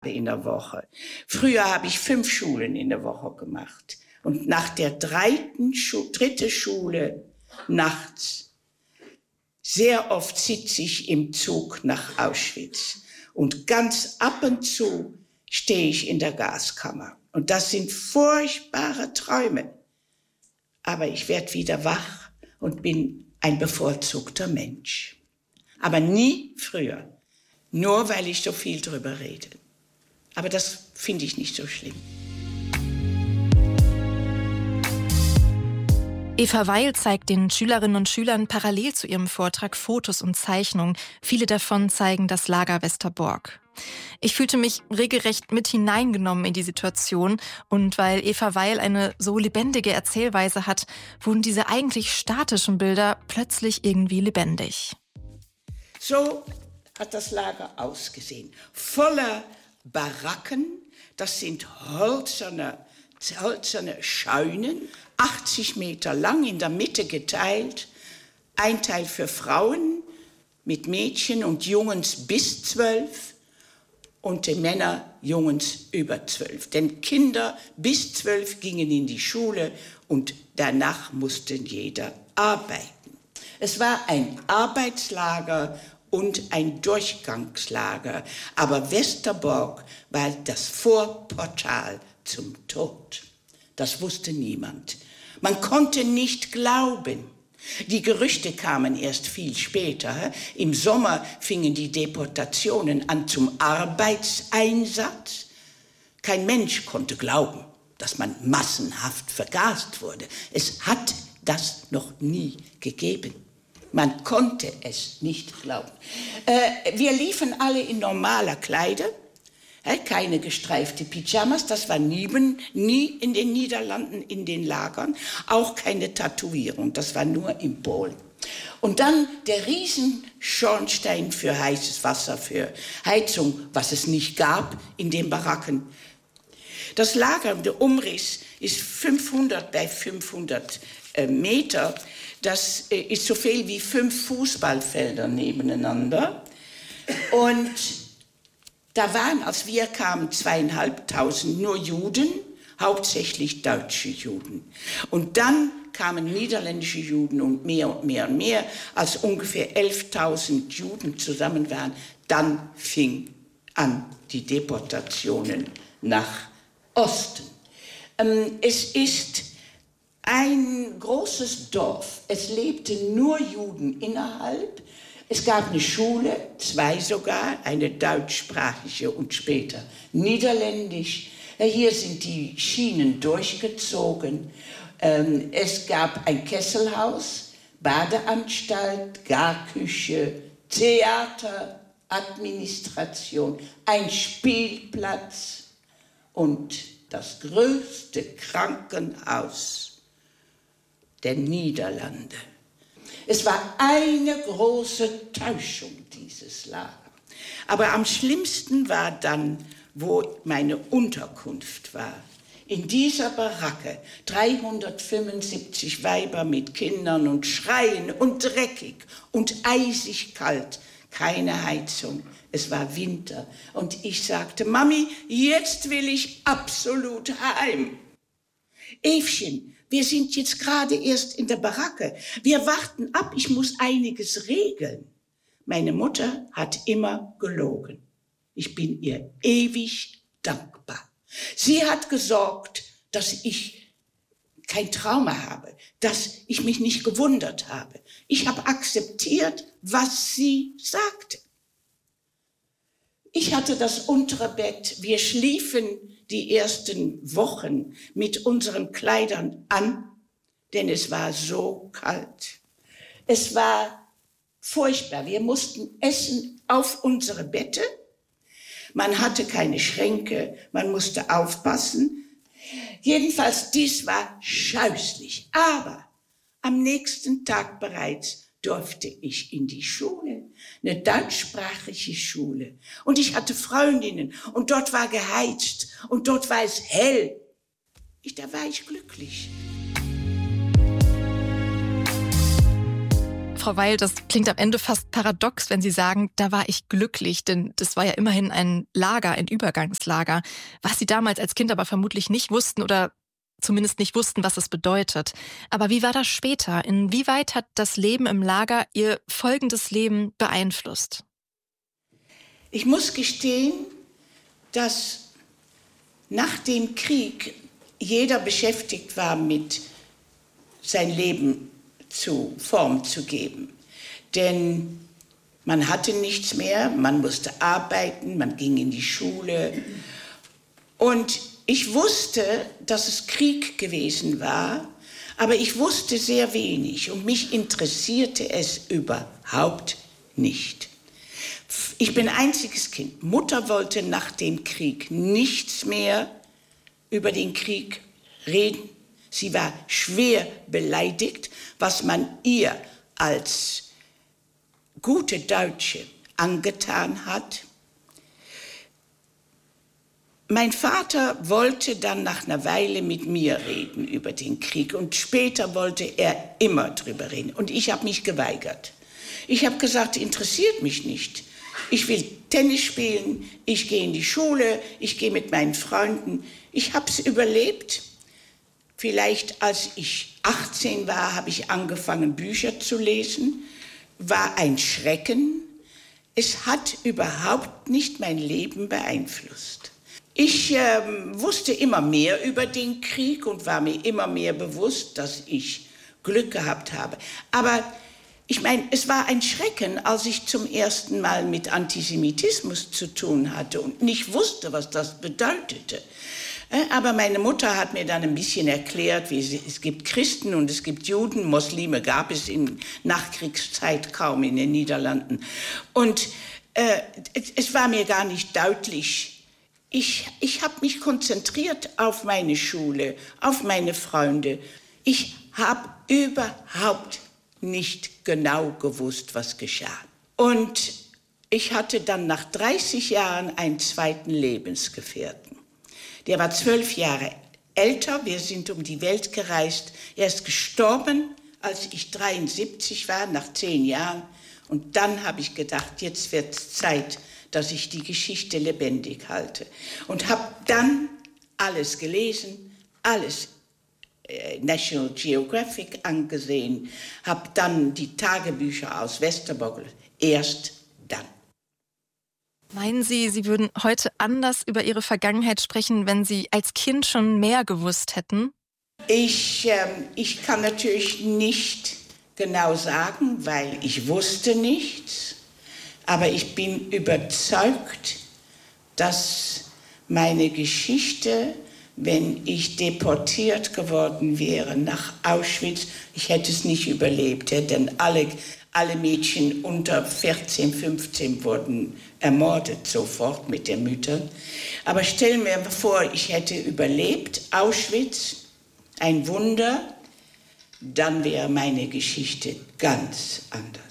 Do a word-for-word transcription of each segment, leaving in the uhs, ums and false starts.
in der Woche. Früher habe ich fünf Schulen in der Woche gemacht. Und nach der dritten Schu- dritte Schule nachts, sehr oft sitze ich im Zug nach Auschwitz. Und ganz ab und zu stehe ich in der Gaskammer. Und das sind furchtbare Träume. Aber ich werde wieder wach und bin ein bevorzugter Mensch. Aber nie früher. Nur weil ich so viel drüber rede. Aber das finde ich nicht so schlimm. Eva Weil zeigt den Schülerinnen und Schülern parallel zu ihrem Vortrag Fotos und Zeichnungen. Viele davon zeigen das Lager Westerbork. Ich fühlte mich regelrecht mit hineingenommen in die Situation. Und weil Eva Weil eine so lebendige Erzählweise hat, wurden diese eigentlich statischen Bilder plötzlich irgendwie lebendig. So hat das Lager ausgesehen. Voller Baracken, das sind hölzerne, hölzerne Scheunen, achtzig Meter lang, in der Mitte geteilt. Ein Teil für Frauen mit Mädchen und Jungs bis zwölf und die Männer Jungs über zwölf. Denn Kinder bis zwölf gingen in die Schule und danach musste jeder arbeiten. Es war ein Arbeitslager und ein Durchgangslager. Aber Westerbork war das Vorportal zum Tod. Das wusste niemand. Man konnte nicht glauben. Die Gerüchte kamen erst viel später. Im Sommer fingen die Deportationen an zum Arbeitseinsatz. Kein Mensch konnte glauben, dass man massenhaft vergast wurde. Es hat das noch nie gegeben. Man konnte es nicht glauben. Äh, wir liefen alle in normaler Kleider, äh, keine gestreifte Pyjamas, das war nie, nie in den Niederlanden, in den Lagern, auch keine Tätowierung, das war nur in Polen. Und dann der Riesenschornstein für heißes Wasser, für Heizung, was es nicht gab in den Baracken. Das Lager, der Umriss, ist fünfhundert bei fünfhundert äh, Meter. Das äh, ist so viel wie fünf Fußballfelder nebeneinander. Und da waren, als wir kamen, zweieinhalbtausend nur Juden, hauptsächlich deutsche Juden. Und dann kamen niederländische Juden und mehr und mehr und mehr. Als ungefähr elftausend Juden zusammen waren, dann fing an die Deportationen nach Osten. Ähm, es ist ein großes Dorf. Es lebten nur Juden innerhalb. Es gab eine Schule, zwei sogar, eine deutschsprachige und später niederländisch. Hier sind die Schienen durchgezogen. Ähm, es gab ein Kesselhaus, Badeanstalt, Garküche, Theater, Administration, ein Spielplatz und das größte Krankenhaus der Niederlande. Es war eine große Täuschung, dieses Lager. Aber am schlimmsten war dann, wo meine Unterkunft war. In dieser Baracke, dreihundertfünfundsiebzig Weiber mit Kindern und Schreien und dreckig und eisig kalt. Keine Heizung, es war Winter. Und ich sagte, Mami, jetzt will ich absolut heim. Evchen, wir sind jetzt gerade erst in der Baracke. Wir warten ab, ich muss einiges regeln. Meine Mutter hat immer gelogen. Ich bin ihr ewig dankbar. Sie hat gesorgt, dass ich kein Trauma habe, dass ich mich nicht gewundert habe. Ich habe akzeptiert, was sie sagte. Ich hatte das untere Bett. Wir schliefen die ersten Wochen mit unseren Kleidern an, denn es war so kalt. Es war furchtbar. Wir mussten essen auf unsere Bette. Man hatte keine Schränke, man musste aufpassen. Jedenfalls, dies war scheußlich. Aber am nächsten Tag bereits durfte ich in die Schule, eine deutschsprachige Schule. Und ich hatte Freundinnen und dort war geheizt und dort war es hell. Ich, da war ich glücklich. Frau Weil, das klingt am Ende fast paradox, wenn Sie sagen, da war ich glücklich, denn das war ja immerhin ein Lager, ein Übergangslager, was Sie damals als Kind aber vermutlich nicht wussten oder zumindest nicht wussten, was es bedeutet. Aber wie war das später? Inwieweit hat das Leben im Lager Ihr folgendes Leben beeinflusst? Ich muss gestehen, dass nach dem Krieg jeder beschäftigt war, mit sein Leben zu Form zu geben. Denn man hatte nichts mehr, man musste arbeiten, man ging in die Schule. Und ich wusste, dass es Krieg gewesen war, aber ich wusste sehr wenig und mich interessierte es überhaupt nicht. Ich bin einziges Kind. Mutter wollte nach dem Krieg nichts mehr über den Krieg reden. Sie war schwer beleidigt, was man ihr als gute Deutsche angetan hat. Mein Vater wollte dann nach einer Weile mit mir reden über den Krieg und später wollte er immer drüber reden und ich habe mich geweigert. Ich habe gesagt, interessiert mich nicht. Ich will Tennis spielen, ich gehe in die Schule, ich gehe mit meinen Freunden. Ich habe es überlebt. Vielleicht als ich achtzehn war, habe ich angefangen, Bücher zu lesen. War ein Schrecken. Es hat überhaupt nicht mein Leben beeinflusst. Ich äh, wusste immer mehr über den Krieg und war mir immer mehr bewusst, dass ich Glück gehabt habe. Aber ich meine, es war ein Schrecken, als ich zum ersten Mal mit Antisemitismus zu tun hatte und nicht wusste, was das bedeutete. Aber meine Mutter hat mir dann ein bisschen erklärt, wie es, es gibt Christen und es gibt Juden, Muslime gab es in Nachkriegszeit kaum in den Niederlanden. Und äh, es war mir gar nicht deutlich. Ich, ich habe mich konzentriert auf meine Schule, auf meine Freunde. Ich habe überhaupt nicht genau gewusst, was geschah. Und ich hatte dann nach dreißig Jahren einen zweiten Lebensgefährten. Der war zwölf Jahre älter, wir sind um die Welt gereist. Er ist gestorben, als ich dreiundsiebzig war, nach zehn Jahren. Und dann habe ich gedacht, jetzt wird es Zeit, dass ich die Geschichte lebendig halte. Und habe dann alles gelesen, alles äh, National Geographic angesehen, habe dann die Tagebücher aus Westerbork, erst dann. Meinen Sie, Sie würden heute anders über Ihre Vergangenheit sprechen, wenn Sie als Kind schon mehr gewusst hätten? Ich, ähm, ich kann natürlich nicht genau sagen, weil ich wusste nichts. Aber ich bin überzeugt, dass meine Geschichte, wenn ich deportiert geworden wäre nach Auschwitz, ich hätte es nicht überlebt, denn alle, alle Mädchen unter vierzehn, fünfzehn wurden ermordet sofort mit den Müttern. Aber stellen wir mir vor, ich hätte überlebt, Auschwitz, ein Wunder, dann wäre meine Geschichte ganz anders.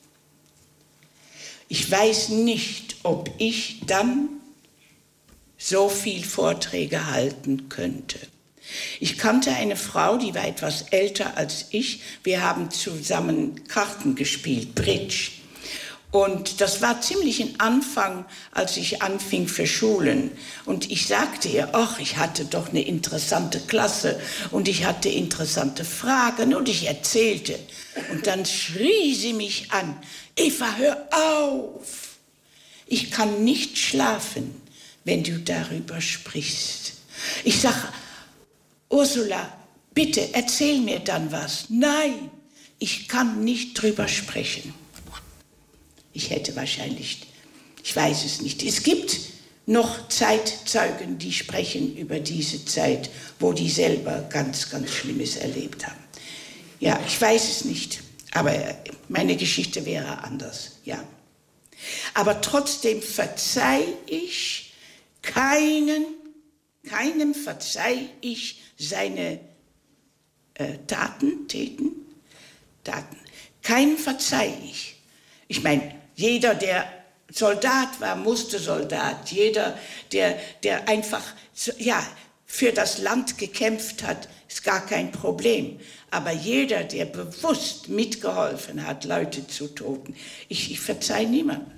Ich weiß nicht, ob ich dann so viel Vorträge halten könnte. Ich kannte eine Frau, die war etwas älter als ich. Wir haben zusammen Karten gespielt, Bridge. Und das war ziemlich am Anfang, als ich anfing für Schulen. Und ich sagte ihr, ach, ich hatte doch eine interessante Klasse und ich hatte interessante Fragen und ich erzählte. Und dann schrie sie mich an, Eva, hör auf! Ich kann nicht schlafen, wenn du darüber sprichst. Ich sage, Ursula, bitte erzähl mir dann was. Nein, ich kann nicht drüber sprechen. Ich hätte wahrscheinlich, ich weiß es nicht. Es gibt noch Zeitzeugen, die sprechen über diese Zeit, wo die selber ganz, ganz Schlimmes erlebt haben. Ja, ich weiß es nicht, aber meine Geschichte wäre anders, ja. Aber trotzdem verzeih ich keinen, keinem verzeih ich seine äh, Taten, Täten, Taten. Keinem verzeih ich. Ich meine, jeder, der Soldat war, musste Soldat. Jeder, der, der einfach, ja, für das Land gekämpft hat, ist gar kein Problem. Aber jeder, der bewusst mitgeholfen hat, Leute zu toten, ich, ich verzeihe niemandem.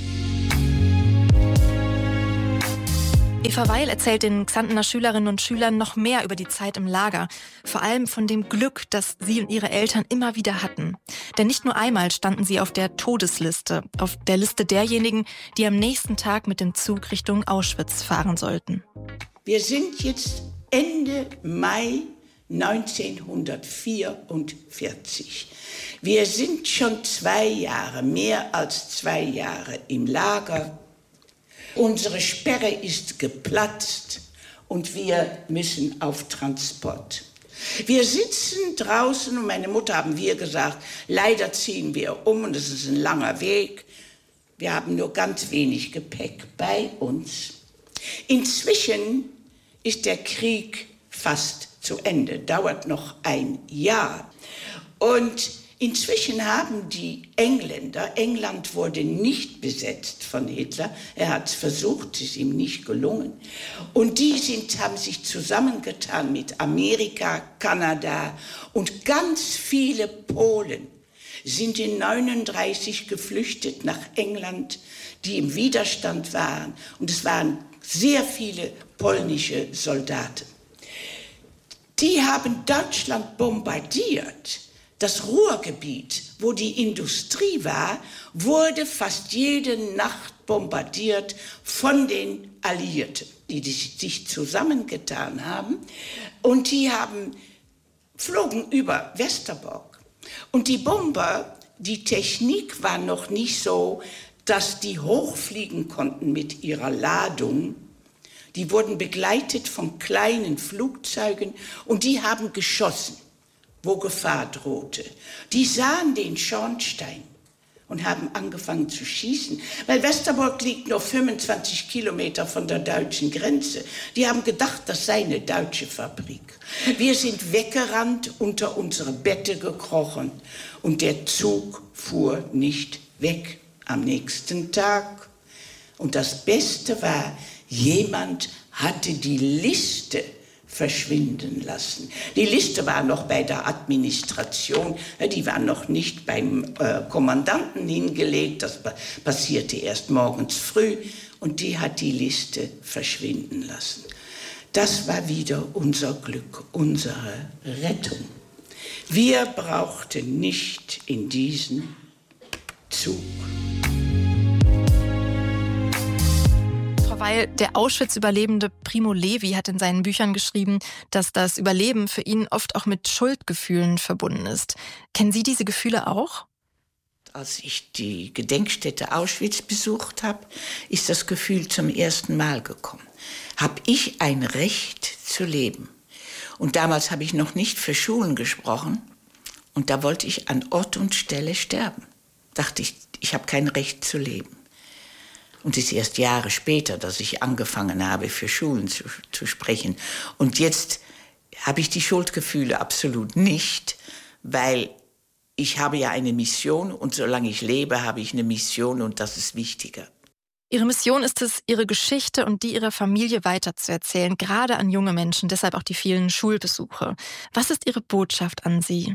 Eva Weil erzählt den Xantener Schülerinnen und Schülern noch mehr über die Zeit im Lager. Vor allem von dem Glück, das sie und ihre Eltern immer wieder hatten. Denn nicht nur einmal standen sie auf der Todesliste, auf der Liste derjenigen, die am nächsten Tag mit dem Zug Richtung Auschwitz fahren sollten. Wir sind jetzt Ende Mai neunzehnhundertvierundvierzig. Wir sind schon zwei Jahre, mehr als zwei Jahre im Lager. Unsere Sperre ist geplatzt und wir müssen auf Transport. Wir sitzen draußen und meine Mutter haben wir gesagt, leider ziehen wir um und es ist ein langer Weg. Wir haben nur ganz wenig Gepäck bei uns. Inzwischen ist der Krieg fast zu Ende, dauert noch ein Jahr. Und inzwischen haben die Engländer, England wurde nicht besetzt von Hitler, er hat es versucht, es ist ihm nicht gelungen. Und die sind, haben sich zusammengetan mit Amerika, Kanada und ganz viele Polen sind in neununddreißig geflüchtet nach England, die im Widerstand waren. Und es waren sehr viele polnische Soldaten. Die haben Deutschland bombardiert. Das Ruhrgebiet, wo die Industrie war, wurde fast jede Nacht bombardiert von den Alliierten, die sich zusammengetan haben. Und die haben, flogen über Westerbork. Und die Bomber, die Technik war noch nicht so, dass die hochfliegen konnten mit ihrer Ladung. Die wurden begleitet von kleinen Flugzeugen und die haben geschossen, wo Gefahr drohte. Die sahen den Schornstein und haben angefangen zu schießen, weil Westerbork liegt nur fünfundzwanzig Kilometer von der deutschen Grenze. Die haben gedacht, das sei eine deutsche Fabrik. Wir sind weggerannt, unter unsere Bette gekrochen und der Zug fuhr nicht weg am nächsten Tag. Und das Beste war, jemand hatte die Liste verschwinden lassen. Die Liste war noch bei der Administration, die war noch nicht beim äh, Kommandanten hingelegt, das passierte erst morgens früh und die hat die Liste verschwinden lassen. Das war wieder unser Glück, unsere Rettung. Wir brauchten nicht in diesen Zug. Weil der Auschwitz-Überlebende Primo Levi hat in seinen Büchern geschrieben, dass das Überleben für ihn oft auch mit Schuldgefühlen verbunden ist. Kennen Sie diese Gefühle auch? Als ich die Gedenkstätte Auschwitz besucht habe, ist das Gefühl zum ersten Mal gekommen. Habe ich ein Recht zu leben? Und damals habe ich noch nicht für Schulen gesprochen und da wollte ich an Ort und Stelle sterben. Dachte ich, ich habe kein Recht zu leben. Und es ist erst Jahre später, dass ich angefangen habe, für Schulen zu, zu sprechen. Und jetzt habe ich die Schuldgefühle absolut nicht, weil ich habe ja eine Mission und solange ich lebe, habe ich eine Mission und das ist wichtiger. Ihre Mission ist es, Ihre Geschichte und die Ihrer Familie weiterzuerzählen, gerade an junge Menschen, deshalb auch die vielen Schulbesuche. Was ist Ihre Botschaft an Sie?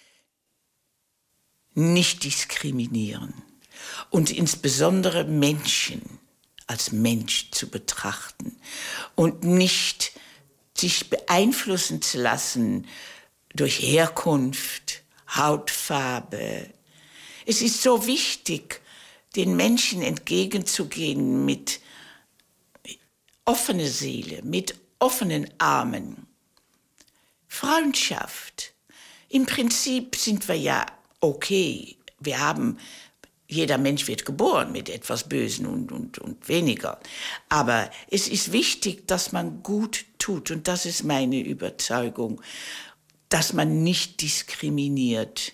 Nicht diskriminieren. Und insbesondere Menschen als Mensch zu betrachten und nicht sich beeinflussen zu lassen durch Herkunft, Hautfarbe. Es ist so wichtig, den Menschen entgegenzugehen mit offener Seele, mit offenen Armen. Freundschaft. Im Prinzip sind wir ja okay. Wir haben Jeder Mensch wird geboren mit etwas Bösen und, und, und weniger. Aber es ist wichtig, dass man gut tut. Und das ist meine Überzeugung, dass man nicht diskriminiert.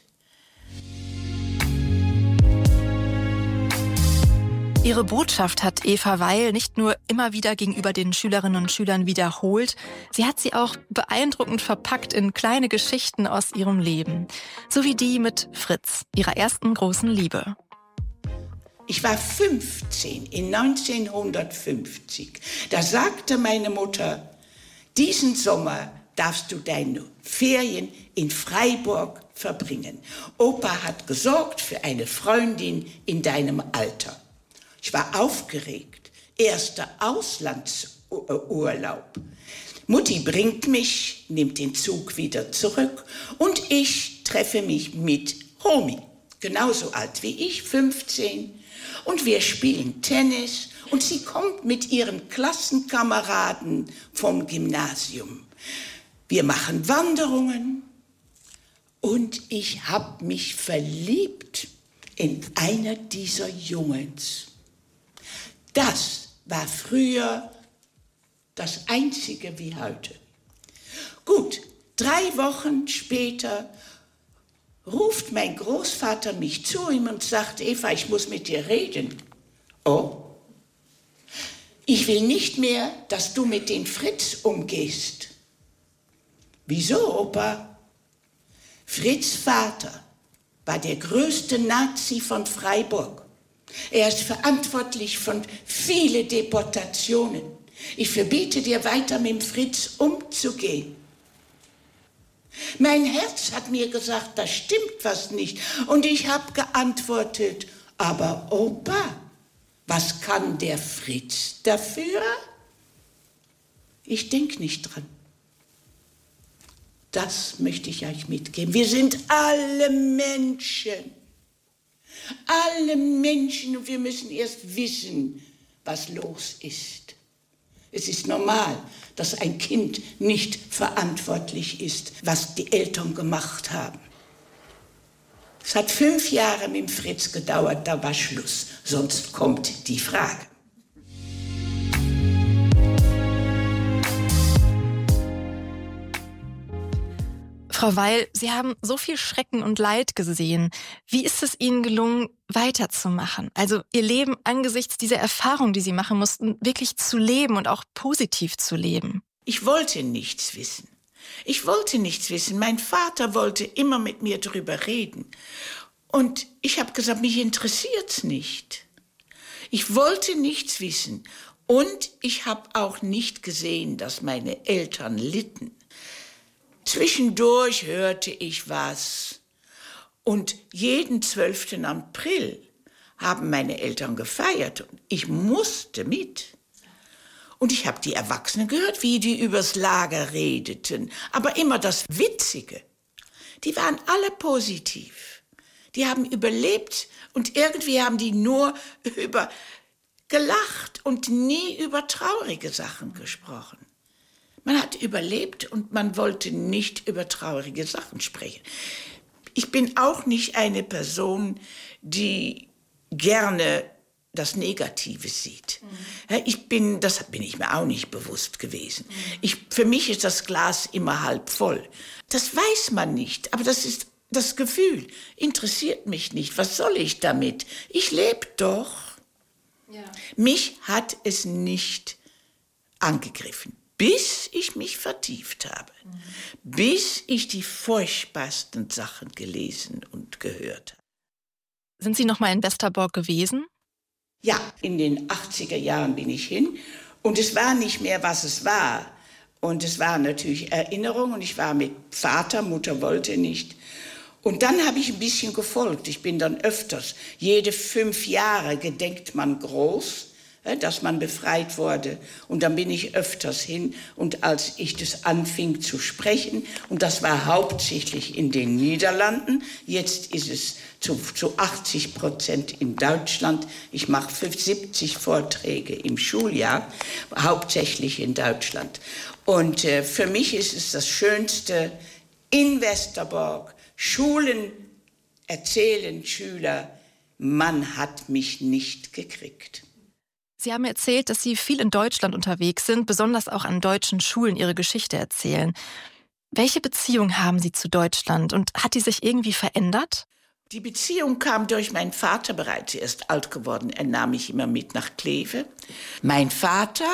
Ihre Botschaft hat Eva Weil nicht nur immer wieder gegenüber den Schülerinnen und Schülern wiederholt, sie hat sie auch beeindruckend verpackt in kleine Geschichten aus ihrem Leben. So wie die mit Fritz, ihrer ersten großen Liebe. Ich war fünfzehn in neunzehnhundertfünfzig. Da sagte meine Mutter, Diesen Sommer darfst du deine Ferien in Freiburg verbringen. Opa hat gesorgt für eine Freundin in deinem Alter. Ich war aufgeregt. Erster Auslandsurlaub. Mutti bringt mich, nimmt den Zug wieder zurück und ich treffe mich mit Romy, genauso alt wie ich, fünfzehn. Und wir spielen Tennis und sie kommt mit ihren Klassenkameraden vom Gymnasium. Wir machen Wanderungen und ich habe mich verliebt in einer dieser Jungs. Das war früher das Einzige wie heute. Gut, drei Wochen später ruft mein Großvater mich zu ihm und sagt, Eva, ich muss mit dir reden. Oh, ich will nicht mehr, dass du mit den Fritz umgehst. Wieso, Opa? Fritz' Vater war der größte Nazi von Freiburg. Er ist verantwortlich für viele Deportationen. Ich verbiete dir weiter mit dem Fritz umzugehen. Mein Herz hat mir gesagt, da stimmt was nicht. Und ich habe geantwortet, aber Opa, was kann der Fritz dafür? Ich denke nicht dran. Das möchte ich euch mitgeben. Wir sind alle Menschen. Alle Menschen und wir müssen erst wissen, was los ist. Es ist normal, dass ein Kind nicht verantwortlich ist, was die Eltern gemacht haben. Es hat fünf Jahre mit dem Fritz gedauert, da war Schluss. Sonst kommt die Frage. Frau Weil, Sie haben so viel Schrecken und Leid gesehen. Wie ist es Ihnen gelungen, weiterzumachen? Also Ihr Leben angesichts dieser Erfahrung, die Sie machen mussten, wirklich zu leben und auch positiv zu leben? Ich wollte nichts wissen. Ich wollte nichts wissen. Mein Vater wollte immer mit mir drüber reden. Und ich habe gesagt, mich interessiert's nicht. Ich wollte nichts wissen. Und ich habe auch nicht gesehen, dass meine Eltern litten. Zwischendurch hörte ich was. Und jeden zwölften April haben meine Eltern gefeiert. Und ich musste mit. Und ich habe die Erwachsenen gehört, wie die übers Lager redeten. Aber immer das Witzige. Die waren alle positiv. Die haben überlebt und irgendwie haben die nur über gelacht und nie über traurige Sachen gesprochen. Man hat überlebt und man wollte nicht über traurige Sachen sprechen. Ich bin auch nicht eine Person, die gerne das Negative sieht. Mhm. Ich bin, das bin ich mir auch nicht bewusst gewesen. Mhm. Ich, für mich ist das Glas immer halb voll. Das weiß man nicht, aber das ist das Gefühl. Interessiert mich nicht. Was soll ich damit? Ich lebe doch. Ja. Mich hat es nicht angegriffen, bis ich mich vertieft habe. Mhm. Bis ich die furchtbarsten Sachen gelesen und gehört habe. Sind Sie noch mal in Westerbork gewesen? Ja, in den achtziger Jahren bin ich hin und es war nicht mehr, was es war. Und es war natürlich Erinnerung und ich war mit Vater, Mutter wollte nicht. Und dann habe ich ein bisschen gefolgt. Ich bin dann öfters, jede fünf Jahre gedenkt man groß, dass man befreit wurde. Und dann bin ich öfters hin. Und als ich das anfing zu sprechen, und das war hauptsächlich in den Niederlanden, jetzt ist es zu, zu achtzig Prozent in Deutschland. Ich mache siebzig Vorträge im Schuljahr, hauptsächlich in Deutschland. Und äh, für mich ist es das Schönste, in Westerbork, Schulen erzählen Schüler, man hat mich nicht gekriegt. Sie haben erzählt, dass Sie viel in Deutschland unterwegs sind, besonders auch an deutschen Schulen Ihre Geschichte erzählen. Welche Beziehung haben Sie zu Deutschland und hat die sich irgendwie verändert? Die Beziehung kam durch meinen Vater bereits. Er ist alt geworden, er nahm mich immer mit nach Kleve. Mein Vater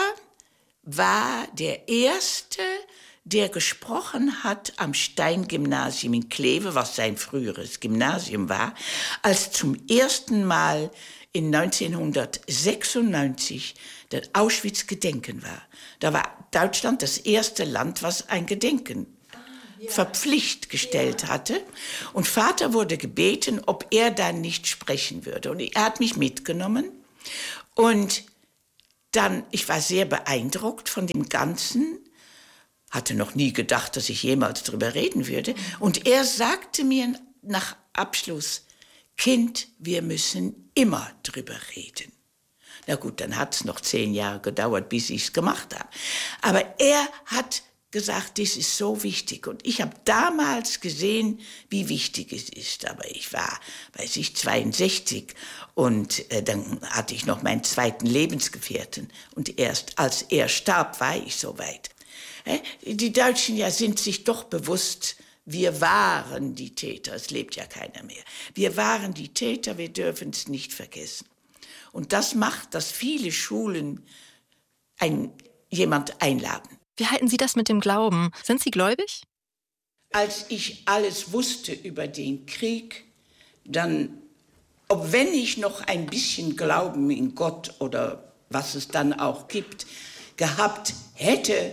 war der Erste, der gesprochen hat am Steingymnasium in Kleve, was sein früheres Gymnasium war, als zum ersten Mal in neunzehnhundertsechsundneunzig der Auschwitz-Gedenken war. Da war Deutschland das erste Land, was ein Gedenken ja. verpflichtet gestellt ja. hatte. Und Vater wurde gebeten, ob er dann nicht sprechen würde. Und er hat mich mitgenommen. Und dann, ich war sehr beeindruckt von dem Ganzen. Hatte noch nie gedacht, dass ich jemals drüber reden würde. Und er sagte mir nach Abschluss, Kind, wir müssen immer drüber reden. Na gut, dann hat es noch zehn Jahre gedauert, bis ich es gemacht habe. Aber er hat gesagt, das ist so wichtig. Und ich habe damals gesehen, wie wichtig es ist. Aber ich war, weiß ich, zweiundsechzig und äh, dann hatte ich noch meinen zweiten Lebensgefährten. Und erst als er starb, war ich so weit. Die Deutschen ja sind sich doch bewusst, wir waren die Täter, es lebt ja keiner mehr. Wir waren die Täter, wir dürfen es nicht vergessen. Und das macht, dass viele Schulen ein, jemand einladen. Wie halten Sie das mit dem Glauben? Sind Sie gläubig? Als ich alles wusste über den Krieg, dann, ob wenn ich noch ein bisschen Glauben in Gott oder was es dann auch gibt, gehabt hätte,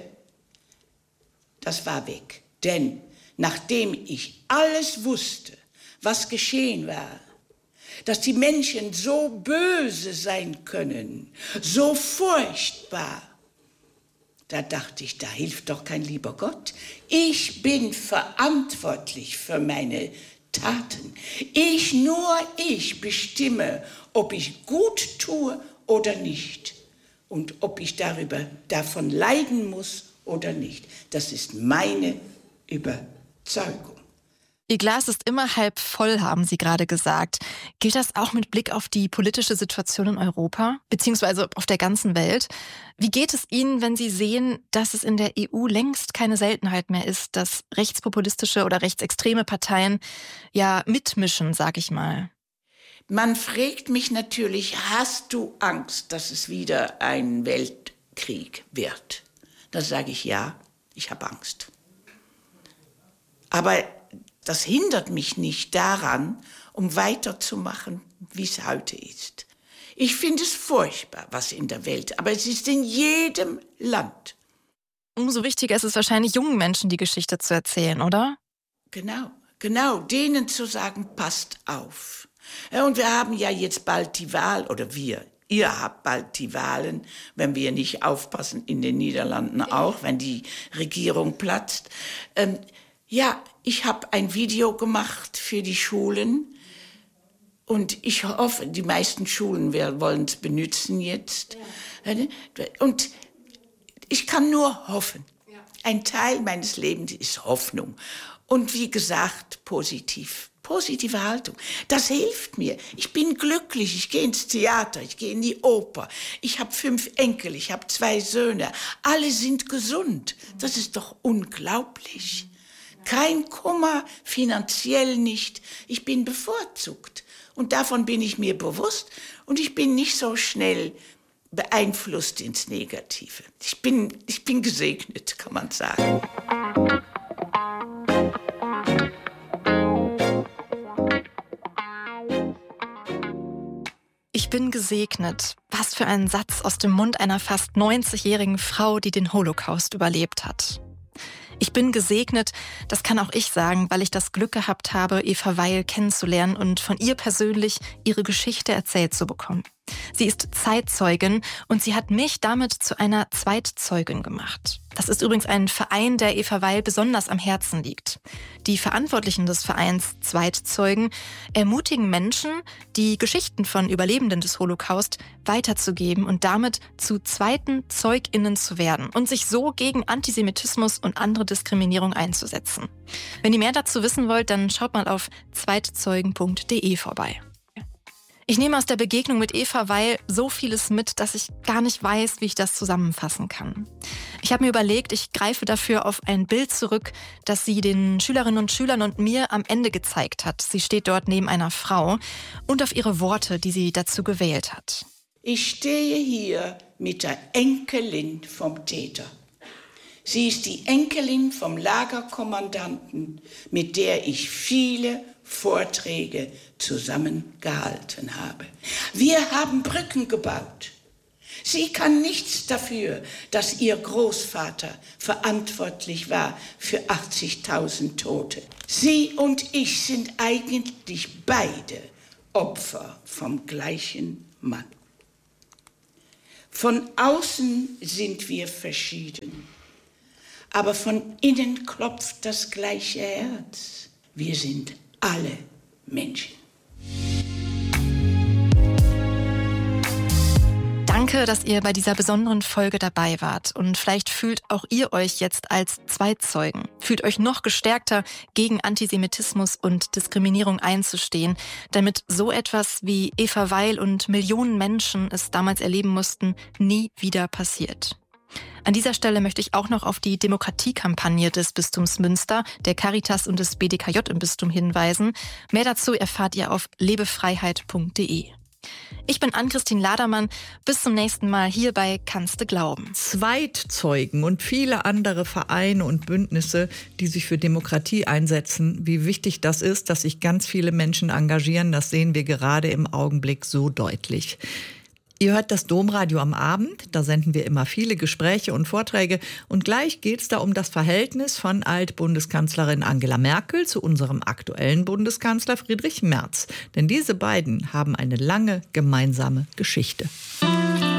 das war weg. Denn nachdem ich alles wusste, was geschehen war, dass die Menschen so böse sein können, so furchtbar, da dachte ich, da hilft doch kein lieber Gott. Ich bin verantwortlich für meine Taten. Ich, nur ich bestimme, ob ich gut tue oder nicht. Und ob ich darüber, davon leiden muss oder nicht. Das ist meine Überzeugung. Ihr Glas ist immer halb voll, haben Sie gerade gesagt. Gilt das auch mit Blick auf die politische Situation in Europa, beziehungsweise auf der ganzen Welt? Wie geht es Ihnen, wenn Sie sehen, dass es in der E U längst keine Seltenheit mehr ist, dass rechtspopulistische oder rechtsextreme Parteien ja mitmischen, sag ich mal? Man fragt mich natürlich, hast du Angst, dass es wieder ein Weltkrieg wird? Da sage ich ja, ich habe Angst. Aber das hindert mich nicht daran, um weiterzumachen, wie es heute ist. Ich finde es furchtbar, was in der Welt, aber es ist in jedem Land. Umso wichtiger ist es wahrscheinlich, jungen Menschen die Geschichte zu erzählen, oder? Genau, genau, denen zu sagen, passt auf. Ja, und wir haben ja jetzt bald die Wahl, oder wir, ihr habt bald die Wahlen, wenn wir nicht aufpassen, in den Niederlanden auch, wenn die Regierung platzt. Ähm, ja, ich habe ein Video gemacht für die Schulen und ich hoffe, die meisten Schulen wollen es benutzen jetzt. Ja. Und ich kann nur hoffen. Ja. Ein Teil meines Lebens ist Hoffnung. Und wie gesagt, positiv. Positive Haltung. Das hilft mir. Ich bin glücklich. Ich gehe ins Theater, ich gehe in die Oper. Ich habe fünf Enkel, ich habe zwei Söhne. Alle sind gesund. Das ist doch unglaublich. Kein Kummer, finanziell nicht. Ich bin bevorzugt. Und davon bin ich mir bewusst. Und ich bin nicht so schnell beeinflusst ins Negative. Ich bin, ich bin gesegnet, kann man sagen. Ich bin gesegnet. Was für ein Satz aus dem Mund einer fast neunzigjährigen Frau, die den Holocaust überlebt hat. Ich bin gesegnet, das kann auch ich sagen, weil ich das Glück gehabt habe, Eva Weil kennenzulernen und von ihr persönlich ihre Geschichte erzählt zu bekommen. Sie ist Zeitzeugin und sie hat mich damit zu einer Zweitzeugin gemacht. Das ist übrigens ein Verein, der Eva Weil besonders am Herzen liegt. Die Verantwortlichen des Vereins Zweitzeugen ermutigen Menschen, die Geschichten von Überlebenden des Holocaust weiterzugeben und damit zu zweiten ZeugInnen zu werden und sich so gegen Antisemitismus und andere Diskriminierung einzusetzen. Wenn ihr mehr dazu wissen wollt, dann schaut mal auf zweitzeugen punkt de vorbei. Ich nehme aus der Begegnung mit Eva Weil so vieles mit, dass ich gar nicht weiß, wie ich das zusammenfassen kann. Ich habe mir überlegt, ich greife dafür auf ein Bild zurück, das sie den Schülerinnen und Schülern und mir am Ende gezeigt hat. Sie steht dort neben einer Frau und auf ihre Worte, die sie dazu gewählt hat. Ich stehe hier mit der Enkelin vom Täter. Sie ist die Enkelin vom Lagerkommandanten, mit der ich viele Vorträge zusammengehalten habe. Wir haben Brücken gebaut. Sie kann nichts dafür, dass ihr Großvater verantwortlich war für achtzigtausend Tote. Sie und ich sind eigentlich beide Opfer vom gleichen Mann. Von außen sind wir verschieden, aber von innen klopft das gleiche Herz. Wir sind alle Menschen. Danke, dass ihr bei dieser besonderen Folge dabei wart. Und vielleicht fühlt auch ihr euch jetzt als Zeitzeugen. Fühlt euch noch gestärkter, gegen Antisemitismus und Diskriminierung einzustehen, damit so etwas wie Eva Weil und Millionen Menschen es damals erleben mussten, nie wieder passiert. An dieser Stelle möchte ich auch noch auf die Demokratiekampagne des Bistums Münster, der Caritas und des B D K J im Bistum hinweisen. Mehr dazu erfahrt ihr auf lebefreiheit punkt de. Ich bin Ann-Christine Ladermann. Bis zum nächsten Mal hier bei Kannste glauben. Zweitzeugen und viele andere Vereine und Bündnisse, die sich für Demokratie einsetzen. Wie wichtig das ist, dass sich ganz viele Menschen engagieren, das sehen wir gerade im Augenblick so deutlich. Ihr hört das Domradio am Abend, da senden wir immer viele Gespräche und Vorträge und gleich geht es da um das Verhältnis von Altbundeskanzlerin Angela Merkel zu unserem aktuellen Bundeskanzler Friedrich Merz. Denn diese beiden haben eine lange gemeinsame Geschichte.